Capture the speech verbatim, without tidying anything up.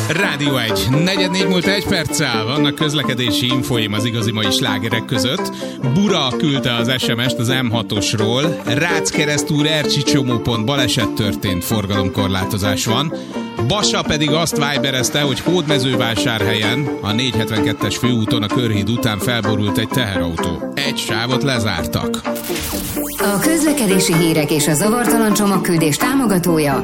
Rádió egy. Negyed négy múlt egy perccel. Vannak közlekedési infóim az igazi mai slágerek között. Bura küldte az es em est az em hatosról. Ráckeresztúr Ercsi csomópont baleset történt, forgalomkorlátozás van. Basa pedig azt viberezte, hogy Hódmezővásárhelyen a négyszázhetvenkettes főúton a Körhíd után felborult egy teherautó. Egy sávot lezártak. A közlekedési hírek és a zavartalan csomagküldés támogatója